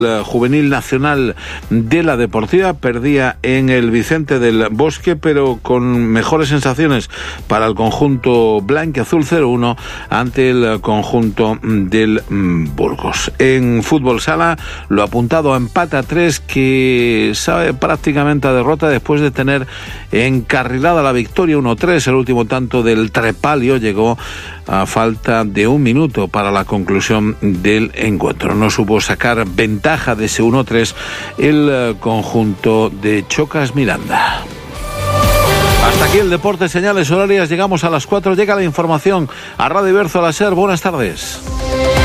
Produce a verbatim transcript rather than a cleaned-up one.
El juvenil nacional de la Deportiva perdía en el Vicente del Bosque, pero con mejores sensaciones para el conjunto blanquiazul cero uno ante el conjunto del Burgos. En fútbol sala, lo apuntado a empate a tres, que sabe prácticamente a derrota después de tener encarrilada la victoria uno tres. El último tanto del Trepalio llegó a falta de un minuto para la conclusión del encuentro. No supo sacar ventaja de ese uno tres el conjunto de Chocas Miranda. Hasta aquí el deporte, señales horarias. Llegamos a las cuatro. Llega la información a Radio Iberzo, a la SER. Buenas tardes.